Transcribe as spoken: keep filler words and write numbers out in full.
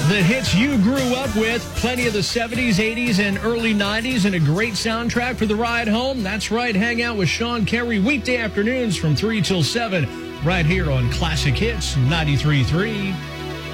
The hits you grew up with, plenty of the seventies, eighties, and early nineties, and a great soundtrack for the ride home. That's right, hang out with Sean Carey weekday afternoons from three till seven, right here on Classic Hits ninety-three point three.